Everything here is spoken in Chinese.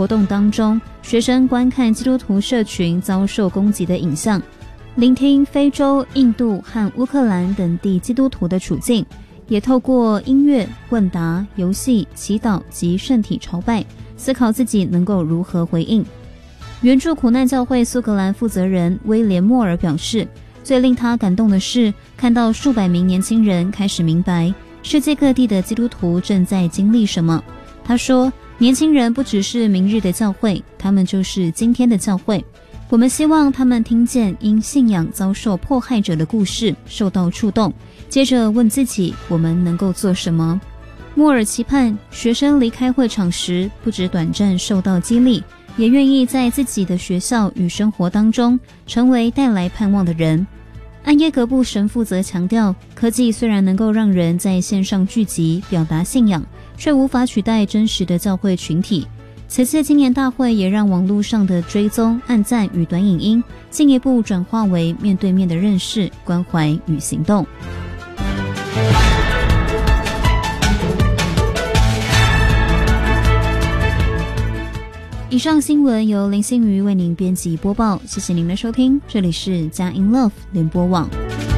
活动当中，学生观看基督徒社群遭受攻击的影像，聆听非洲、印度和乌克兰等地基督徒的处境，也透过音乐、问答、游戏、祈祷及圣体朝拜，思考自己能够如何回应。援助苦难教会苏格兰负责人威廉·莫尔表示，最令他感动的是看到数百名年轻人开始明白世界各地的基督徒正在经历什么。他说，年轻人不只是明日的教会，他们就是今天的教会。我们希望他们听见因信仰遭受迫害者的故事，受到触动，接着问自己我们能够做什么。莫尔期盼学生离开会场时不只短暂受到激励，也愿意在自己的学校与生活当中成为带来盼望的人。安耶格布神父则强调，科技虽然能够让人在线上聚集表达信仰，却无法取代真实的教会群体。此次青年大会也让网络上的追踪、按赞与短影音进一步转化为面对面的认识、关怀与行动。以上新闻由林心瑜为您编辑播报，谢谢您的收听，这里是佳音 Love 联播网。